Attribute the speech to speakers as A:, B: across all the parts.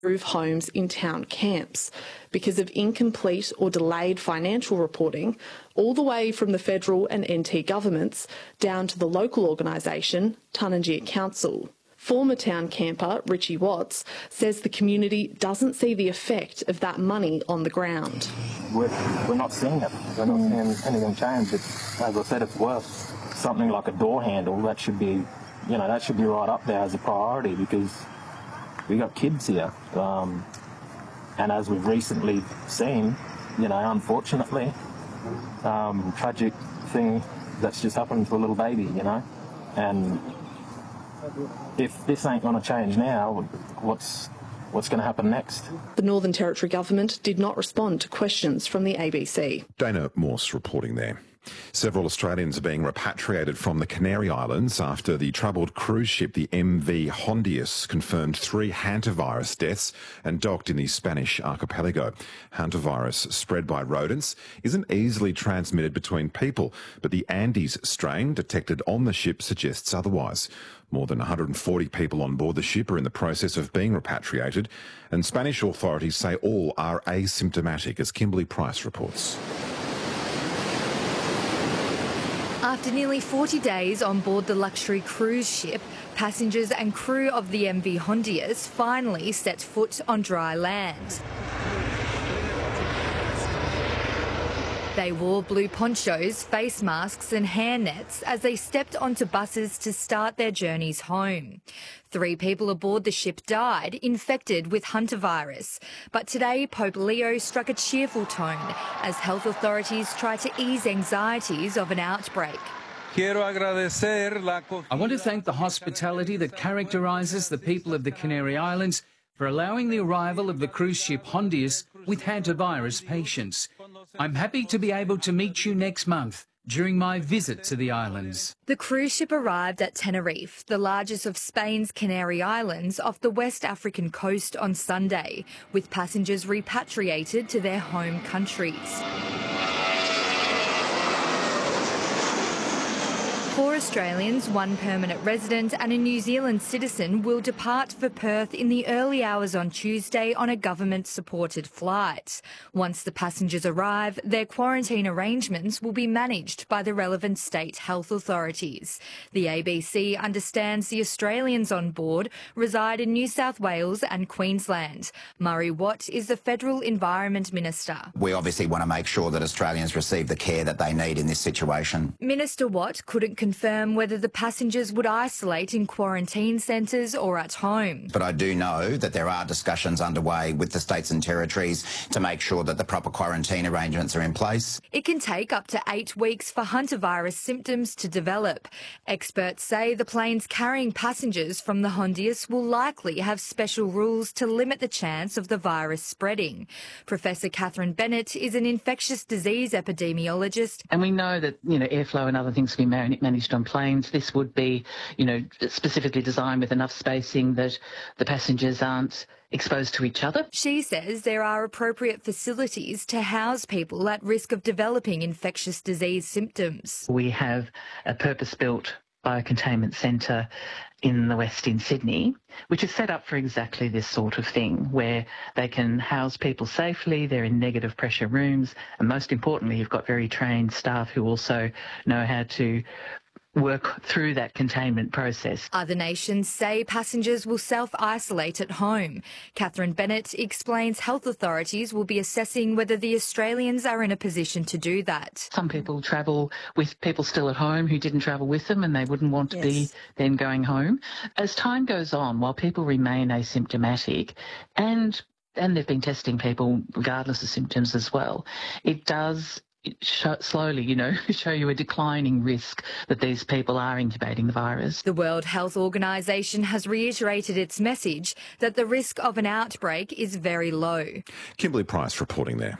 A: improve homes in town camps because of incomplete or delayed financial reporting, all the way from the federal and NT governments down to the local organisation, Tarnanjia Council. Former town camper Richie Watts says the community doesn't see the effect of that money on the ground.
B: We're not seeing it. We're not seeing anything change. As I said, it's worse. Something like a door handle, that should be, that should be right up there as a priority because we got kids here. And as we've recently seen, unfortunately, tragic thing that's just happened to a little baby, and if this ain't going to change now, what's going to happen next?
A: The Northern Territory Government did not respond to questions from the ABC.
C: Dana Morse reporting there. Several Australians are being repatriated from the Canary Islands after the troubled cruise ship, the MV Hondius, confirmed 3 hantavirus deaths and docked in the Spanish archipelago. Hantavirus, spread by rodents, isn't easily transmitted between people, but the Andes strain detected on the ship suggests otherwise. More than 140 people on board the ship are in the process of being repatriated, and Spanish authorities say all are asymptomatic, as Kimberly Price reports.
D: After nearly 40 days on board the luxury cruise ship, passengers and crew of the MV Hondius finally set foot on dry land. They wore blue ponchos, face masks and hairnets as they stepped onto buses to start their journeys home. 3 people aboard the ship died, infected with hantavirus. But today, Pope Leo struck a cheerful tone as health authorities try to ease anxieties of an outbreak.
E: I want to thank the hospitality that characterises the people of the Canary Islands for allowing the arrival of the cruise ship Hondius with hantavirus patients. I'm happy to be able to meet you next month during my visit to the islands.
D: The cruise ship arrived at Tenerife, the largest of Spain's Canary Islands, off the West African coast on Sunday, with passengers repatriated to their home countries. 4 Australians, 1 permanent resident and a New Zealand citizen will depart for Perth in the early hours on Tuesday on a government-supported flight. Once the passengers arrive, their quarantine arrangements will be managed by the relevant state health authorities. The ABC understands the Australians on board reside in New South Wales and Queensland. Murray Watt is the Federal Environment Minister.
F: We obviously want to make sure that Australians receive the care that they need in this situation.
D: Minister Watt couldn't confirm whether the passengers would isolate in quarantine centres or at home.
F: But I do know that there are discussions underway with the states and territories to make sure that the proper quarantine arrangements are in place.
D: It can take up to 8 weeks for hantavirus symptoms to develop. Experts say the planes carrying passengers from the Hondius will likely have special rules to limit the chance of the virus spreading. Professor Catherine Bennett is an infectious disease epidemiologist.
G: And we know that, airflow and other things can be managed on planes. This would be, specifically designed with enough spacing that the passengers aren't exposed to each other.
D: She says there are appropriate facilities to house people at risk of developing infectious disease symptoms.
G: We have a purpose-built biocontainment centre in the West in Sydney, which is set up for exactly this sort of thing, where they can house people safely, they're in negative pressure rooms, and most importantly, you've got very trained staff who also know how to work through that containment process.
D: Other nations say passengers will self-isolate at home. Catherine Bennett explains health authorities will be assessing whether the Australians are in a position to do that.
G: Some people travel with people still at home who didn't travel with them and they wouldn't want to be then going home. As time goes on, while people remain asymptomatic and they've been testing people regardless of symptoms as well, it does slowly, show you a declining risk that these people are incubating the virus.
D: The World Health Organization has reiterated its message that the risk of an outbreak is very low.
C: Kimberly Price reporting there.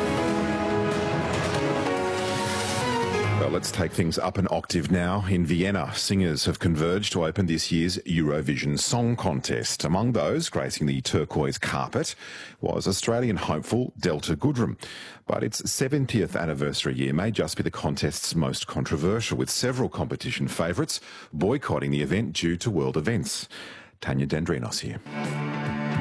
C: Well, let's take things up an octave now. In Vienna, singers have converged to open this year's Eurovision Song Contest. Among those gracing the turquoise carpet was Australian hopeful Delta Goodrem. But its 70th anniversary year may just be the contest's most controversial, with several competition favourites boycotting the event due to world events. Tanya Dendrinos here.